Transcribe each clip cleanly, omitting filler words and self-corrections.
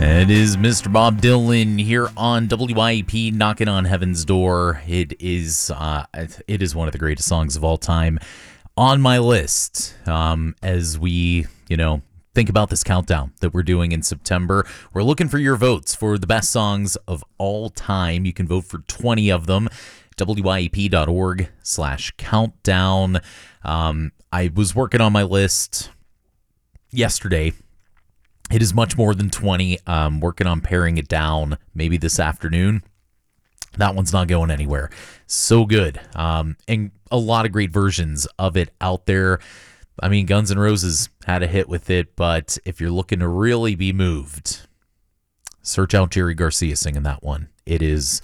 It is Mr. Bob Dylan here on WYEP, knocking on heaven's door. It is one of the greatest songs of all time on my list. As we, think about this countdown that we're doing in September, we're looking for your votes for the best songs of all time. You can vote for 20 of them. WYEP.org/countdown. I was working on my list yesterday. It is much more than 20. Working on paring it down maybe this afternoon. That one's not going anywhere. So good. And a lot of great versions of it out there. I mean, Guns N' Roses had a hit with it, but if you're looking to really be moved, search out Jerry Garcia singing that one. It is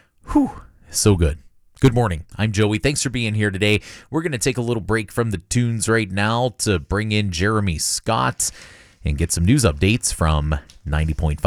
so good. Good morning. I'm Joey. Thanks for being here today. We're going to take a little break from the tunes right now to bring in Jeremy Scott and get some news updates from 90.5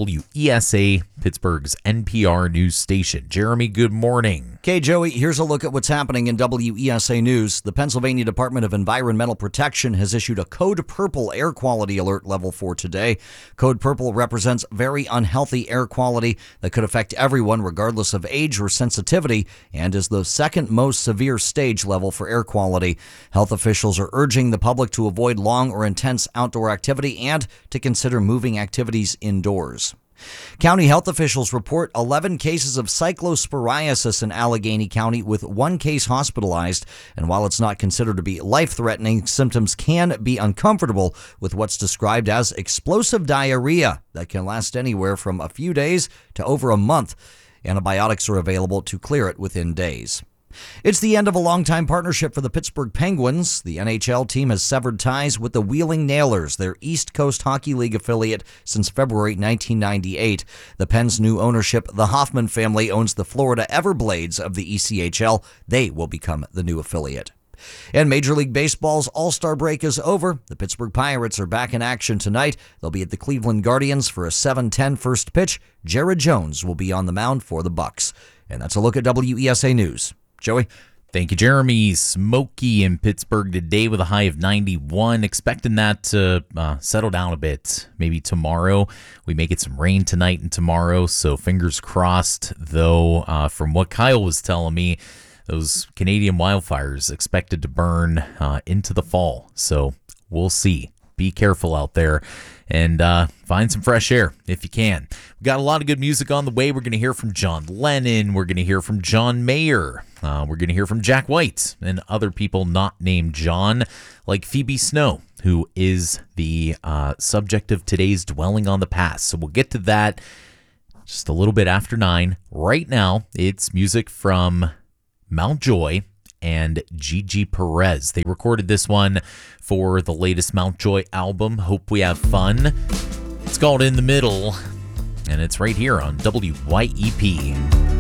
WESA, Pittsburgh's NPR news station. Jeremy, good morning. Okay, Joey, here's a look at what's happening in WESA News. The Pennsylvania Department of Environmental Protection has issued a Code Purple air quality alert level for today. Code Purple represents very unhealthy air quality that could affect everyone regardless of age or sensitivity and is the second most severe stage level for air quality. Health officials are urging the public to avoid long or intense outdoor activity and to consider moving activities indoors. County health officials report 11 cases of cyclosporiasis in Allegheny County, with one case hospitalized. And while it's not considered to be life-threatening, symptoms can be uncomfortable with what's described as explosive diarrhea that can last anywhere from a few days to over a month. Antibiotics are available to clear it within days. It's the end of a longtime partnership for the Pittsburgh Penguins. The NHL team has severed ties with the Wheeling Nailers, their East Coast Hockey League affiliate, since February 1998. The Pens' new ownership, the Hoffman family, owns the Florida Everblades of the ECHL. They will become the new affiliate. And Major League Baseball's All-Star break is over. The Pittsburgh Pirates are back in action tonight. They'll be at the Cleveland Guardians for a 7:10 first pitch. Jared Jones will be on the mound for the Bucks. And that's a look at WESA News. Joey? Thank you, Jeremy. Smoky in Pittsburgh today with a high of 91. Expecting that to settle down a bit. Maybe tomorrow. We may get some rain tonight and tomorrow, so fingers crossed. Though, from what Kyle was telling me, those Canadian wildfires expected to burn into the fall. So we'll see. Be careful out there and find some fresh air if you can. We got a lot of good music on the way. We're going to hear from John Lennon. We're going to hear from John Mayer. We're going to hear from Jack White and other people not named John, like Phoebe Snow, who is the subject of today's Dwelling on the Past. So we'll get to that just a little bit after 9. Right now, it's music from Mount Joy and Gigi Perez. They recorded this one for the latest Mount Joy album, Hope We Have Fun. It's called In the Middle, and it's right here on WYEP.